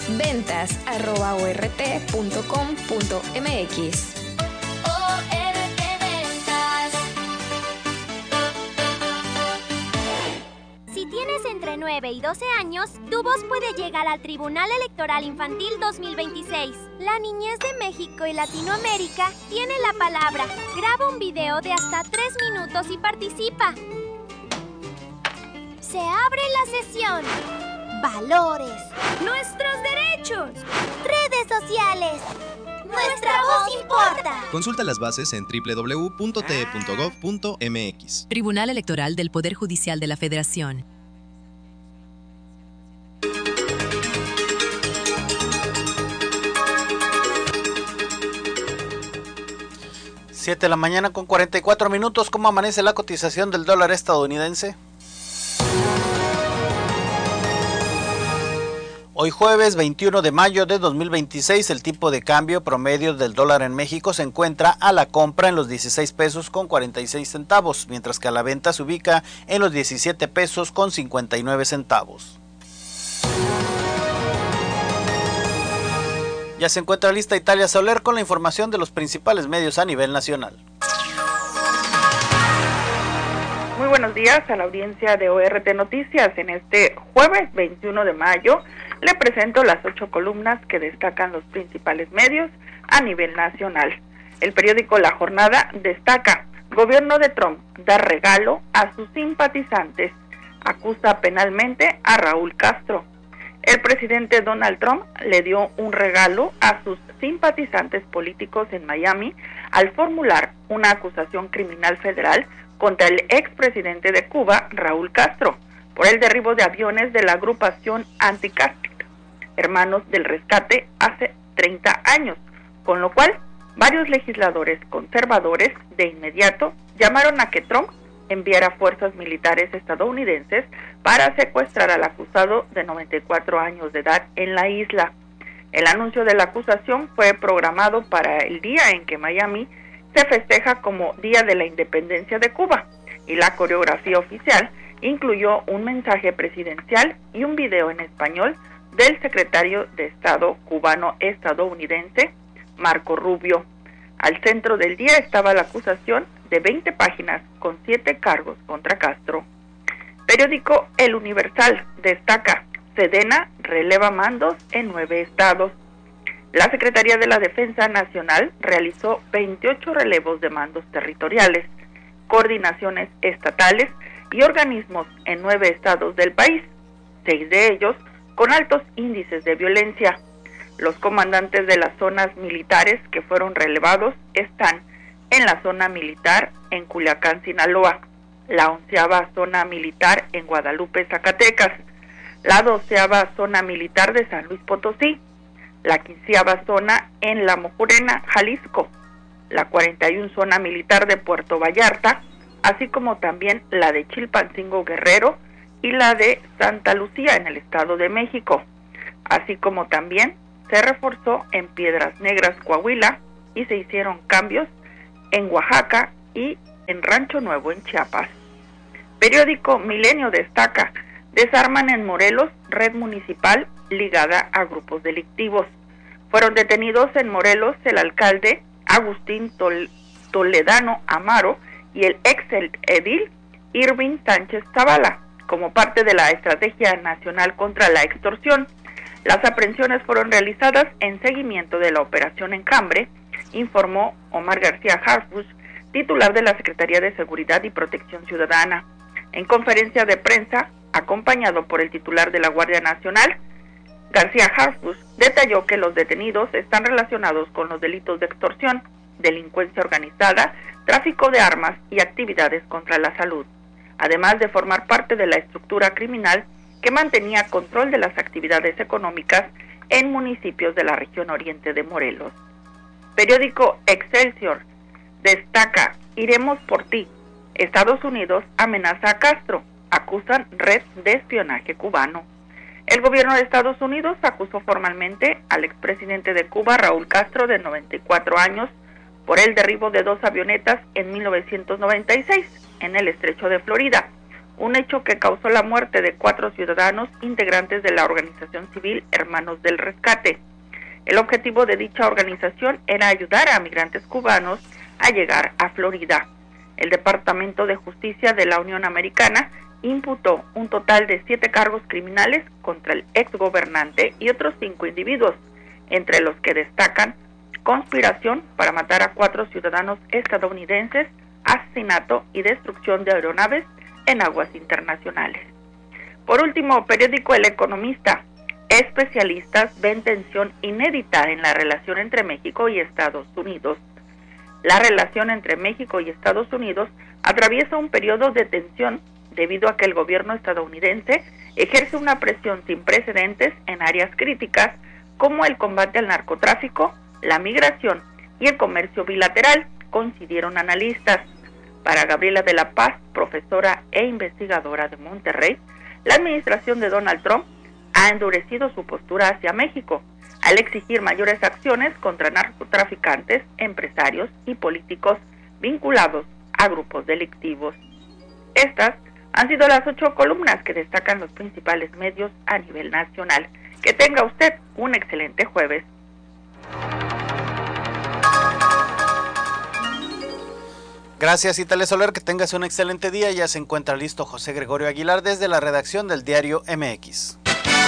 ventas@ort.com.mx. Si tienes entre 9 y 12 años, tu voz puede llegar al Tribunal Electoral Infantil 2026. La niñez de México y Latinoamérica tiene la palabra. Graba un video de hasta 3 minutos y participa. Se abre la sesión. Valores. Nuestros derechos. Redes sociales. Nuestra voz importa. Consulta las bases en www.te.gov.mx. Tribunal Electoral del Poder Judicial de la Federación. Siete de la mañana con 44 minutos. ¿Cómo amanece la cotización del dólar estadounidense? Hoy jueves 21 de mayo de 2026, el tipo de cambio promedio del dólar en México se encuentra a la compra en los 16 pesos con 46 centavos, mientras que a la venta se ubica en los 17 pesos con 59 centavos. Ya se encuentra lista Italia Soler con la información de los principales medios a nivel nacional. Muy buenos días a la audiencia de ORT Noticias. En este jueves 21 de mayo le presento las 8 columnas que destacan los principales medios a nivel nacional. El periódico La Jornada destaca: Gobierno de Trump da regalo a sus simpatizantes, acusa penalmente a Raúl Castro. El presidente Donald Trump le dio un regalo a sus simpatizantes políticos en Miami al formular una acusación criminal federal contra el expresidente de Cuba, Raúl Castro, por el derribo de aviones de la agrupación anticastrista, Hermanos del Rescate, hace 30 años, con lo cual varios legisladores conservadores de inmediato llamaron a que Trump enviara fuerzas militares estadounidenses para secuestrar al acusado de 94 años de edad en la isla. El anuncio de la acusación fue programado para el día en que Miami se festeja como Día de la Independencia de Cuba, y la coreografía oficial incluyó un mensaje presidencial y un video en español del secretario de Estado cubano-estadounidense, Marco Rubio. Al centro del día estaba la acusación de 20 páginas con 7 cargos contra Castro. Periódico El Universal destaca: Sedena releva mandos en 9 estados. La Secretaría de la Defensa Nacional realizó 28 relevos de mandos territoriales, coordinaciones estatales y organismos en 9 estados del país, 6 de ellos con altos índices de violencia. Los comandantes de las zonas militares que fueron relevados están en la zona militar en Culiacán, Sinaloa, la 11ª zona militar en Guadalupe, Zacatecas, la 12ª zona militar de San Luis Potosí, la 15ª zona en La Mojurena, Jalisco, la 41 zona militar de Puerto Vallarta, así como también la de Chilpancingo, Guerrero, y la de Santa Lucía en el Estado de México, así como también se reforzó en Piedras Negras, Coahuila, y se hicieron cambios en Oaxaca y en Rancho Nuevo, en Chiapas. Periódico Milenio destaca: desarman en Morelos red municipal ligada a grupos delictivos. Fueron detenidos en Morelos el alcalde Agustín Toledano Amaro y el ex edil Irving Sánchez Zavala, como parte de la Estrategia Nacional contra la Extorsión. Las aprehensiones fueron realizadas en seguimiento de la Operación Enjambre, informó Omar García Harfuch, titular de la Secretaría de Seguridad y Protección Ciudadana. En conferencia de prensa, acompañado por el titular de la Guardia Nacional, García Harfuch detalló que los detenidos están relacionados con los delitos de extorsión, delincuencia organizada, tráfico de armas y actividades contra la salud, además de formar parte de la estructura criminal que mantenía control de las actividades económicas en municipios de la región oriente de Morelos. Periódico Excelsior destaca: iremos por ti. Estados Unidos amenaza a Castro, acusan red de espionaje cubano. El gobierno de Estados Unidos acusó formalmente al expresidente de Cuba, Raúl Castro, de 94 años, por el derribo de 2 avionetas en 1996 en el estrecho de Florida, un hecho que causó la muerte de 4 ciudadanos integrantes de la organización civil Hermanos del Rescate. El objetivo de dicha organización era ayudar a migrantes cubanos a llegar a Florida. El Departamento de Justicia de la Unión Americana imputó un total de 7 cargos criminales contra el exgobernante y otros 5 individuos, entre los que destacan conspiración para matar a 4 ciudadanos estadounidenses, asesinato y destrucción de aeronaves en aguas internacionales. Por último, periódico El Economista. Especialistas ven tensión inédita en la relación entre México y Estados Unidos. La relación entre México y Estados Unidos atraviesa un periodo de tensión debido a que el gobierno estadounidense ejerce una presión sin precedentes en áreas críticas como el combate al narcotráfico, la migración y el comercio bilateral, coincidieron analistas. Para Gabriela de la Paz, profesora e investigadora de Monterrey, la administración de Donald Trump ha endurecido su postura hacia México, al exigir mayores acciones contra narcotraficantes, empresarios y políticos vinculados a grupos delictivos. Estas han sido las 8 columnas que destacan los principales medios a nivel nacional. Que tenga usted un excelente jueves. Gracias, Italia Soler, que tengas un excelente día. Ya se encuentra listo José Gregorio Aguilar desde la redacción del Diario MX.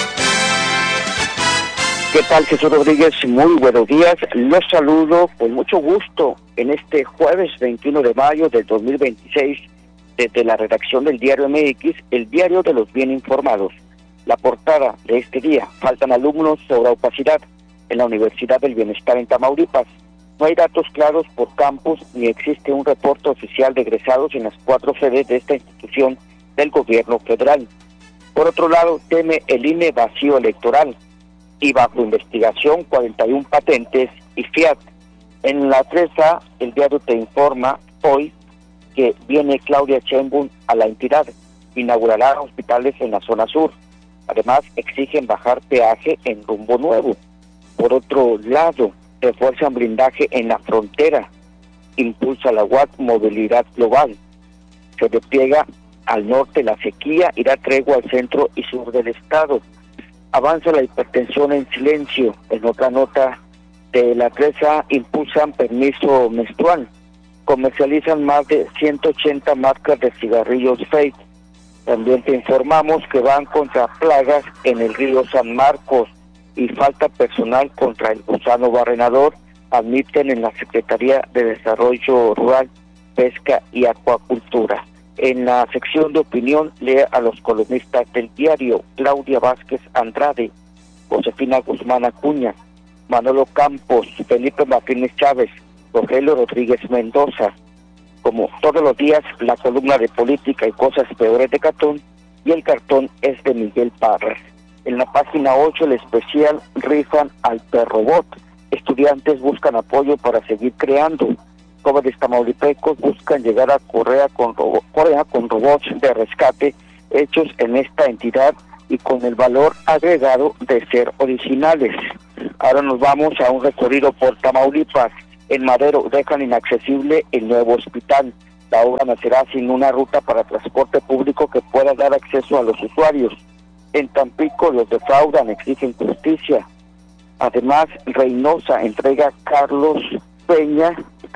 ¿Qué tal, Jesús Rodríguez? Muy buenos días. Los saludo con mucho gusto en este jueves 21 de mayo del 2026 desde la redacción del Diario MX, el diario de los bien informados. La portada de este día: faltan alumnos sobre opacidad en la Universidad del Bienestar en Tamaulipas. No hay datos claros por campus ni existe un reporte oficial de egresados en las 4 sedes de esta institución del gobierno federal. Por otro lado, teme el INE vacío electoral y bajo investigación 41 patentes y Fiat. En la 3A, el diario te informa hoy que viene Claudia Sheinbaum a la entidad, inaugurará hospitales en la zona sur. Además, exigen bajar peaje en Rumbo Nuevo. Por otro lado, refuerzan blindaje en la frontera, impulsa la UAT movilidad global. Se despliega al norte la sequía y da tregua al centro y sur del estado. Avanza la hipertensión en silencio. En otra nota de la 3A, impulsan permiso menstrual. Comercializan más de 180 marcas de cigarrillos fake. También te informamos que van contra plagas en el río San Marcos y falta personal contra el gusano barrenador, admiten en la Secretaría de Desarrollo Rural, Pesca y Acuacultura. En la sección de opinión, lee a los columnistas del diario: Claudia Vázquez Andrade, Josefina Guzmán Acuña, Manolo Campos, Felipe Martínez Chávez, Rogelio Rodríguez Mendoza. Como todos los días, la columna de política y cosas peores de Catón, y el cartón es de Miguel Parras. En la página 8, el especial: rifan al perrobot. Estudiantes buscan apoyo para seguir creando. Jóvenes tamaulipecos buscan llegar a Corea con robots de rescate hechos en esta entidad y con el valor agregado de ser originales. Ahora nos vamos a un recorrido por Tamaulipas. En Madero dejan inaccesible el nuevo hospital. La obra nacerá sin una ruta para transporte público que pueda dar acceso a los usuarios. En Tampico los defraudan, exigen justicia. Además, Reynosa entrega Carlos Peña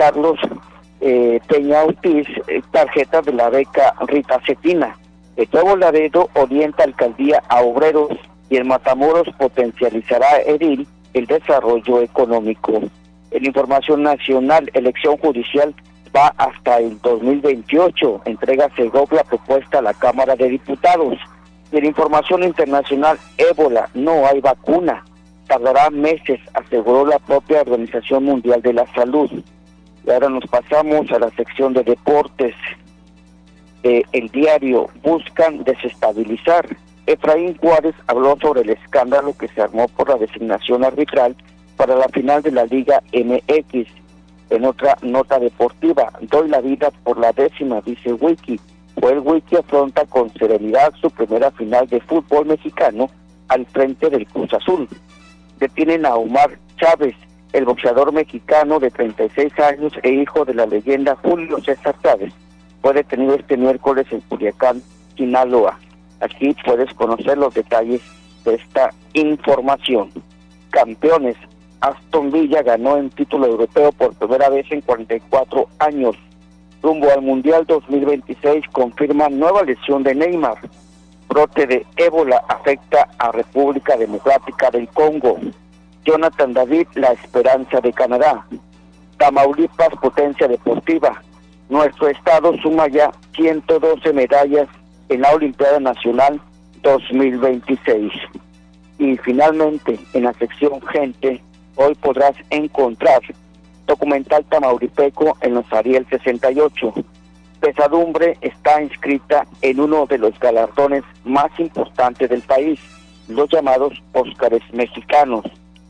Ortiz tarjetas de la beca Rita Cetina. El Nuevo Laredo orienta alcaldía a obreros y en Matamoros potencializará edil el desarrollo económico. En información nacional, elección judicial va hasta el 2028. Entrega Segov la propuesta a la Cámara de Diputados. En información internacional, ébola, no hay vacuna. Tardará meses, aseguró la propia Organización Mundial de la Salud. Y ahora nos pasamos a la sección de deportes. El diario: buscan desestabilizar. Efraín Juárez habló sobre el escándalo que se armó por la designación arbitral para la final de la Liga MX. En otra nota deportiva: doy la vida por la 10ª, dice Wiki. Pues el Wiki afronta con serenidad su primera final de fútbol mexicano al frente del Cruz Azul. Detienen a Omar Chávez, el boxeador mexicano de 36 años e hijo de la leyenda Julio César Chávez. Fue detenido este miércoles en Culiacán Sinaloa. Aquí puedes conocer los detalles de esta información. Campeones, Aston Villa ganó en título europeo por primera vez en 44 años. Rumbo al Mundial 2026 confirma nueva lesión de Neymar. Brote de ébola afecta a República Democrática del Congo. Jonathan David, la esperanza de Canadá. Tamaulipas, potencia deportiva. Nuestro estado suma ya 112 medallas en la Olimpiada Nacional 2026. Y finalmente, en la sección Gente, hoy podrás encontrar documental tamaulipeco en los Ariel 68. Pesadumbre está inscrita en uno de los galardones más importantes del país, los llamados Óscares mexicanos.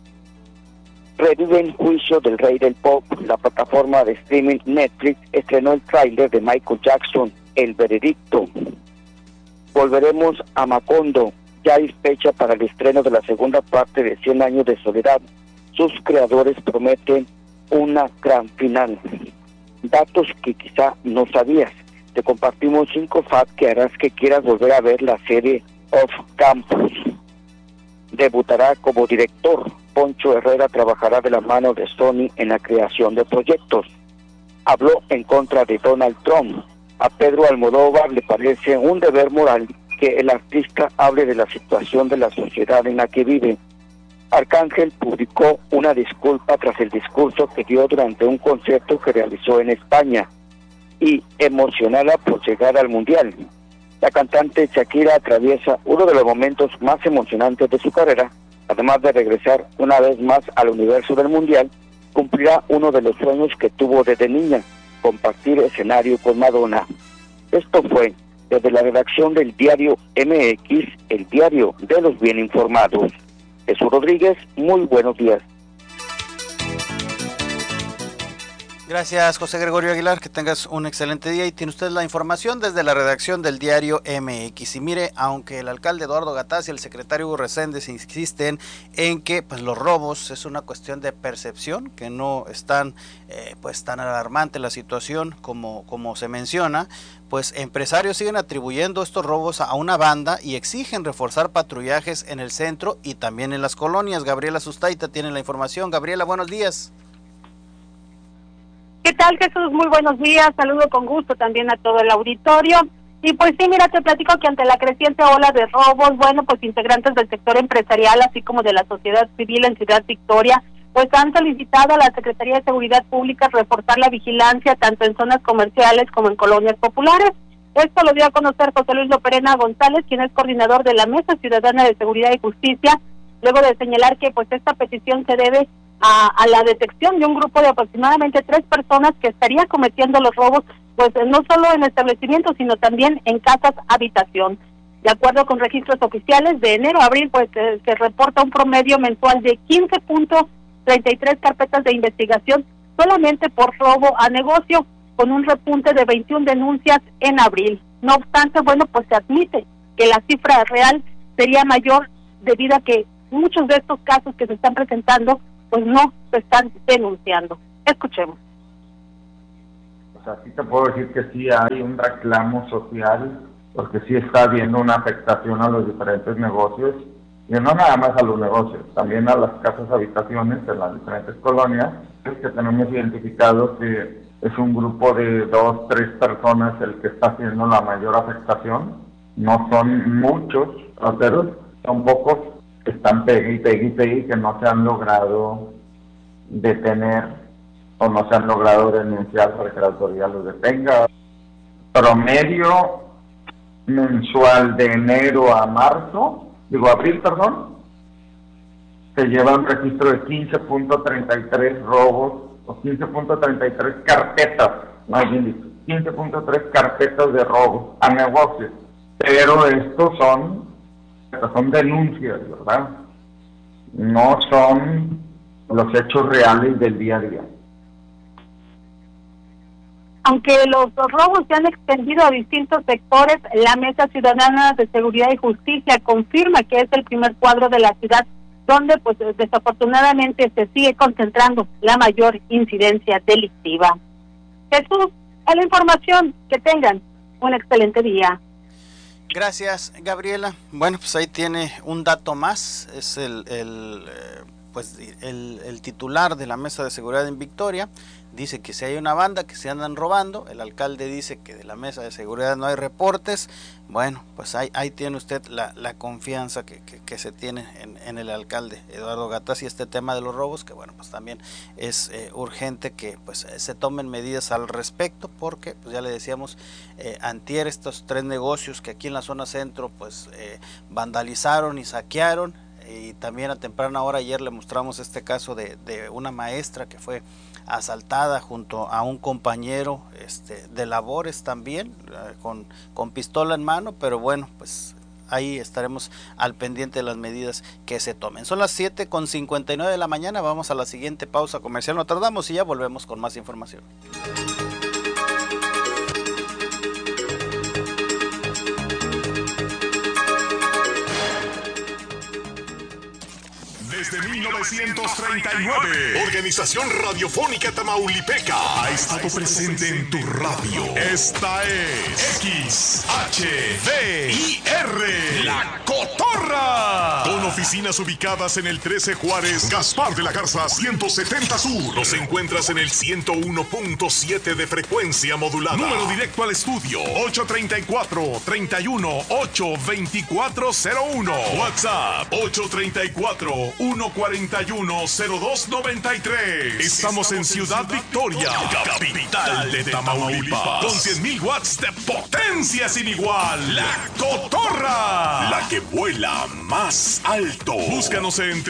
Reviven Juicio del Rey del Pop. La plataforma de streaming Netflix estrenó el tráiler de Michael Jackson, El Veredicto. Volveremos a Macondo. Ya hay fecha para el estreno de la segunda parte de 100 años de soledad. Sus creadores prometen una gran final. Datos que quizá no sabías. Te compartimos 5 facts que harás que quieras volver a ver la serie Off Campus. Debutará como director. Poncho Herrera trabajará de la mano de Sony en la creación de proyectos. Habló en contra de Donald Trump. A Pedro Almodóvar le parece un deber moral que el artista hable de la situación de la sociedad en la que vive. Arcángel publicó una disculpa tras el discurso que dio durante un concierto que realizó en España y emocionada por llegar al Mundial. La cantante Shakira atraviesa uno de los momentos más emocionantes de su carrera. Además de regresar una vez más al universo del Mundial, cumplirá uno de los sueños que tuvo desde niña, compartir escenario con Madonna. Esto fue desde la redacción del diario MX, el diario de los bien informados. Jesús Rodríguez, muy buenos días. Gracias, José Gregorio Aguilar, que tengas un excelente día y tiene usted la información desde la redacción del diario MX. Y mire, aunque el alcalde Eduardo Gataz y el secretario Hugo Reséndez insisten en que pues los robos es una cuestión de percepción, que no están pues tan alarmante la situación como se menciona, pues empresarios siguen atribuyendo estos robos a una banda y exigen reforzar patrullajes en el centro y también en las colonias. Gabriela Sustaita tiene la información. Gabriela, buenos días. ¿Qué tal, Jesús? Muy buenos días, saludo con gusto también a todo el auditorio. Y pues sí, mira, te platico que ante la creciente ola de robos, bueno, pues integrantes del sector empresarial, así como de la sociedad civil en Ciudad Victoria, pues han solicitado a la Secretaría de Seguridad Pública reforzar la vigilancia tanto en zonas comerciales como en colonias populares. Esto lo dio a conocer José Luis Loperena González, quien es coordinador de la Mesa Ciudadana de Seguridad y Justicia, luego de señalar que pues esta petición se debe a la detección de un grupo de aproximadamente 3 personas que estaría cometiendo los robos, pues no solo en establecimientos, sino también en casas habitación. De acuerdo con registros oficiales, de enero a abril, pues se reporta un promedio mensual de 15.33 carpetas de investigación solamente por robo a negocio, con un repunte de 21 denuncias en abril. No obstante, bueno, pues se admite que la cifra real sería mayor debido a que muchos de estos casos que se están presentando pues no se están denunciando. Escuchemos. O sea, sí te puedo decir que sí hay un reclamo social, porque sí está habiendo una afectación a los diferentes negocios, y no nada más a los negocios, también a las casas habitaciones en las diferentes colonias, es que tenemos identificado que es un grupo de 2, 3 personas el que está haciendo la mayor afectación. No son muchos rateros, son pocos que están pegue y que no se han logrado detener o no se han logrado denunciar para que la autoridad los detenga. Promedio mensual de enero a abril, se lleva un registro de 15.33 robos o 15.33 carpetas, más bien dicho, 15.3 carpetas de robos a negocios. Pero estos son denuncias, ¿verdad? No son los hechos reales del día a día. Aunque los robos se han extendido a distintos sectores, la Mesa Ciudadana de Seguridad y Justicia confirma que es el primer cuadro de la ciudad donde pues desafortunadamente se sigue concentrando la mayor incidencia delictiva. Jesús, a la información, que tengan un excelente día. Gracias, Gabriela. Bueno, pues ahí tiene un dato más. Es el titular de la Mesa de Seguridad en Victoria. Dice que si hay una banda que se andan robando, el alcalde dice que de la Mesa de Seguridad no hay reportes. Bueno, pues ahí tiene usted la confianza que se tiene en el alcalde Eduardo Gataz, y este tema de los robos, que bueno, pues también es urgente que pues se tomen medidas al respecto, porque pues ya le decíamos, antier estos 3 negocios que aquí en la zona centro pues vandalizaron y saquearon, y también a temprana hora ayer le mostramos este caso de una maestra que fue asaltada junto a un compañero de labores también, con pistola en mano, pero bueno, pues ahí estaremos al pendiente de las medidas que se tomen. Son las 7:59 de la mañana, vamos a la siguiente pausa comercial, no tardamos y ya volvemos con más información. Desde 1939, Organización Radiofónica Tamaulipeca ha estado presente en tu radio. Esta es XHDIR, La Cotorra. Con oficinas ubicadas en el 13 Juárez, Gaspar de la Garza 170 Sur. Nos encuentras en el 101.7 de frecuencia modulada. Número directo al estudio 834-31-82401. WhatsApp 834-141-0293. Estamos en Ciudad Victoria, capital de Tamaulipas, con 100,000 watts de potencia sin igual. La Cotorra, la que vuela más alto. Búscanos en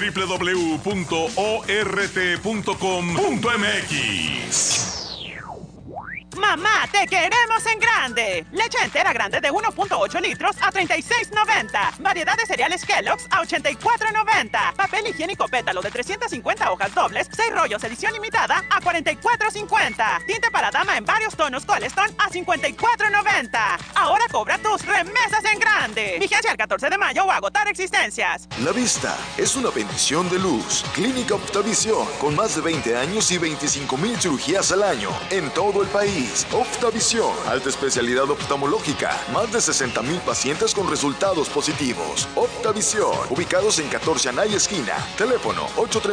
www.ort.com.mx. Mamá, te queremos en grande. Leche entera grande de 1.8 litros a $36.90. Variedad de cereales Kellogg's a $84.90. Papel higiénico pétalo de 350 hojas dobles, 6 rollos edición limitada a $44.50. Tinte para dama en varios tonos Coleston a $54.90. Ahora cobra tus remesas en grande. Vigencia el 14 de mayo o agotar existencias. La vista es una bendición de luz. Clínica Optavisión, con más de 20 años y 25,000 cirugías al año en todo el país. Optavisión, alta especialidad oftalmológica, más de 60,000 pacientes con resultados positivos. Optavisión, ubicados en 14 Anaya esquina. Teléfono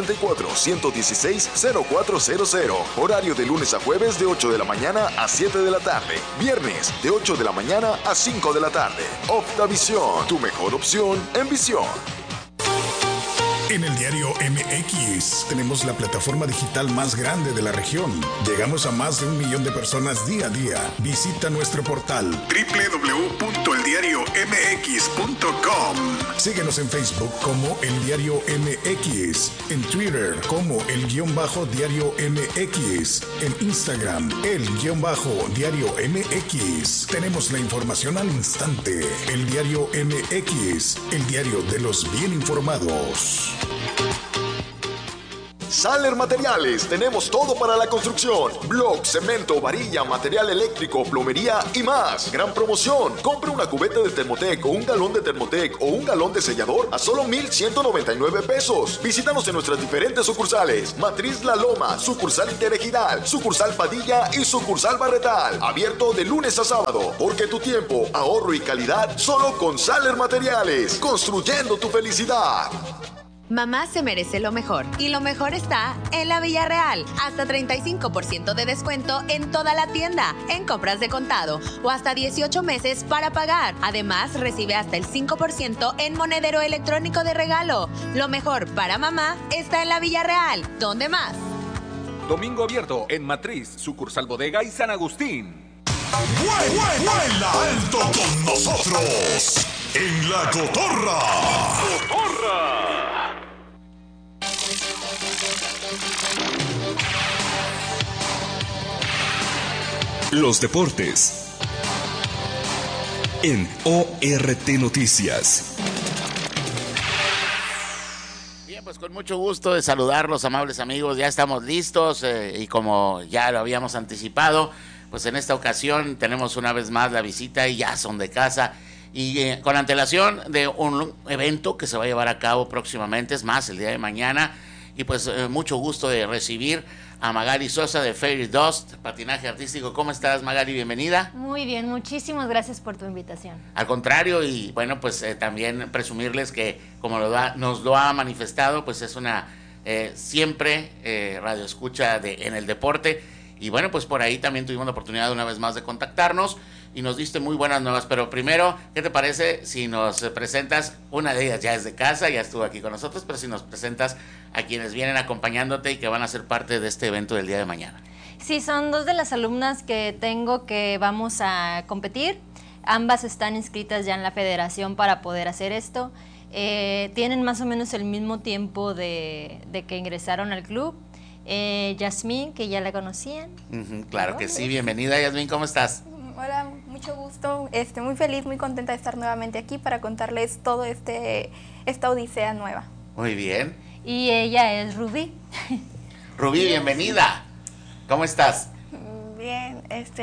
834-116-0400. Horario de lunes a jueves de 8 de la mañana a 7 de la tarde. Viernes de 8 de la mañana a 5 de la tarde. Optavisión, tu mejor opción en visión. En el diario MX tenemos la plataforma digital más grande de la región. Llegamos a más de 1 millón de personas día a día. Visita nuestro portal www.eldiariomx.com. Síguenos en Facebook como El Diario MX, en Twitter como El_Diario MX, en Instagram El_Diario MX. Tenemos la información al instante. El Diario MX, el diario de los bien informados. Saller Materiales, tenemos todo para la construcción: bloc, cemento, varilla, material eléctrico, plomería y más. Gran promoción: compre una cubeta de Thermotec o un galón de Thermotec o un galón de sellador a solo 1,199 pesos. Visítanos en nuestras diferentes sucursales: Matriz La Loma, sucursal Interregional, sucursal Padilla y sucursal Barretal. Abierto de lunes a sábado, porque tu tiempo, ahorro y calidad solo con Saller Materiales. Construyendo tu felicidad. Mamá se merece lo mejor, y lo mejor está en la Villarreal. Hasta 35% de descuento en toda la tienda, en compras de contado, o hasta 18 meses para pagar. Además, recibe hasta el 5% en monedero electrónico de regalo. Lo mejor para mamá está en la Villarreal. ¿Dónde más? Domingo abierto en Matriz, sucursal Bodega y San Agustín. ¡Vuela alto con nosotros en La Cotorra! ¡Cotorra! Los deportes en ORT Noticias. Bien, pues con mucho gusto de saludarlos, amables amigos. Ya estamos listos y como ya lo habíamos anticipado, pues en esta ocasión tenemos una vez más la visita y ya son de casa. Y con antelación de un evento que se va a llevar a cabo próximamente, es más, el día de mañana. y pues mucho gusto de recibir a Magali Sosa de Fairy Dust, patinaje artístico. ¿Cómo estás, Magali? Bienvenida. Muy bien, muchísimas gracias por tu invitación. Al contrario, y bueno, pues también presumirles que como nos lo ha manifestado, pues es una siempre radioescucha en el deporte. Y bueno, pues por ahí también tuvimos la oportunidad una vez más de contactarnos y nos diste muy buenas nuevas. Pero primero, ¿qué te parece si nos presentas? Una de ellas ya es de casa, ya estuvo aquí con nosotros, pero si nos presentas a quienes vienen acompañándote y que van a ser parte de este evento del día de mañana. Sí, son dos de las alumnas que tengo que vamos a competir. Ambas están inscritas ya en la federación para poder hacer esto. Tienen más o menos el mismo tiempo de que ingresaron al club. Yasmín, que ya la conocían. Claro que sí, bienvenida Yasmín, ¿cómo estás? Hola, mucho gusto, muy feliz, muy contenta de estar nuevamente aquí para contarles todo esta odisea nueva. Muy bien. Y ella es Rubí. Rubí, bienvenida. ¿Cómo estás? Bien,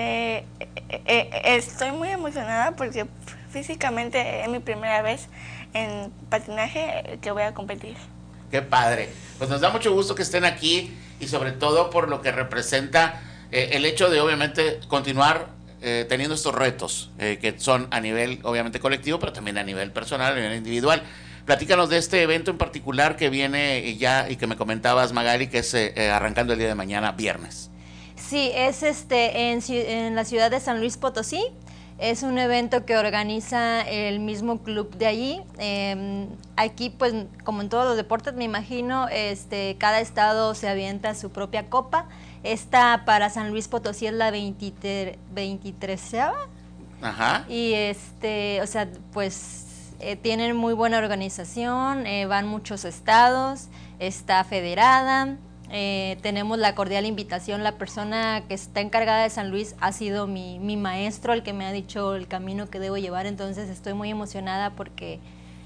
estoy muy emocionada porque físicamente es mi primera vez en patinaje que voy a competir. Qué padre. Pues nos da mucho gusto que estén aquí y sobre todo por lo que representa el hecho de obviamente continuar teniendo estos retos que son a nivel obviamente colectivo, pero también a nivel personal, a nivel individual. Platícanos de este evento en particular que viene ya y que me comentabas, Magali, que es arrancando el día de mañana, viernes. Sí, es en la ciudad de San Luis Potosí. Es un evento que organiza el mismo club de allí. Aquí, pues, como en todos los deportes, me imagino, cada estado se avienta su propia copa. Esta para San Luis Potosí es la 23ª. Ajá. Y o sea, pues tienen muy buena organización, van muchos estados, está federada. Tenemos la cordial invitación, la persona que está encargada de San Luis ha sido mi maestro, el que me ha dicho el camino que debo llevar, entonces estoy muy emocionada porque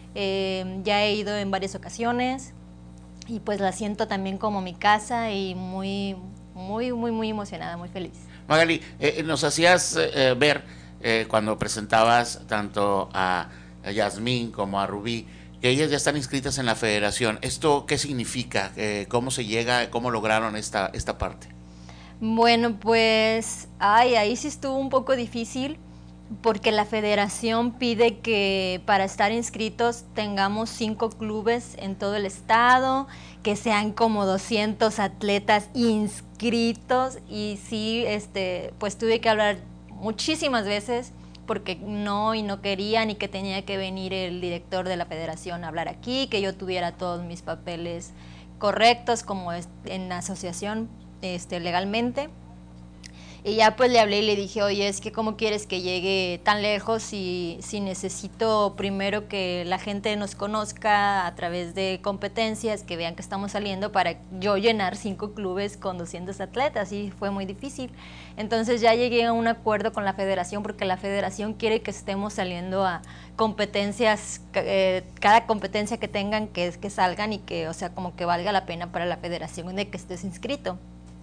ya he ido en varias ocasiones y pues la siento también como mi casa y muy emocionada, muy feliz. Magali, nos hacías ver cuando presentabas tanto a Yasmín como a Rubí, que ellas ya están inscritas en la federación. ¿Esto qué significa? ¿Cómo se llega? ¿Cómo lograron esta parte? Bueno, pues ahí sí estuvo un poco difícil porque la federación pide que para estar inscritos tengamos 5 clubes en todo el estado, que sean como 200 atletas inscritos y sí, pues tuve que hablar muchísimas veces porque no querían y que tenía que venir el director de la federación a hablar aquí, que yo tuviera todos mis papeles correctos como en la asociación legalmente. Y ya pues le hablé y le dije, oye, es que ¿cómo quieres que llegue tan lejos si necesito primero que la gente nos conozca a través de competencias, que vean que estamos saliendo para yo llenar 5 clubes con 200 atletas? Y fue muy difícil. Entonces ya llegué a un acuerdo con la federación porque la federación quiere que estemos saliendo a competencias, cada competencia que tengan que salgan y que, o sea, como que valga la pena para la federación de que estés inscrito.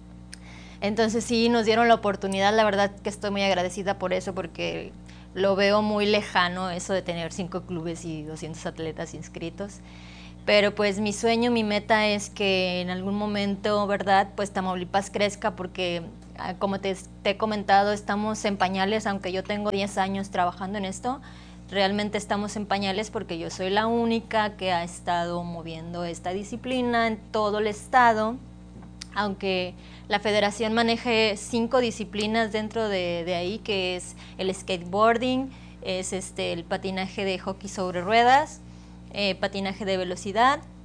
Entonces sí, nos dieron la oportunidad, la verdad que estoy muy agradecida por eso, porque lo veo muy lejano eso de tener 5 clubes y 200 atletas inscritos. Pero pues mi sueño, mi meta es que en algún momento, ¿verdad?, pues Tamaulipas crezca, porque como te he comentado, estamos en pañales, aunque yo tengo 10 años trabajando en esto, realmente estamos en pañales porque yo soy la única que ha estado moviendo esta disciplina en todo el estado, aunque la federación maneje 5 disciplinas dentro de ahí, que es el skateboarding, es el patinaje de hockey sobre ruedas, patinaje de velocidad,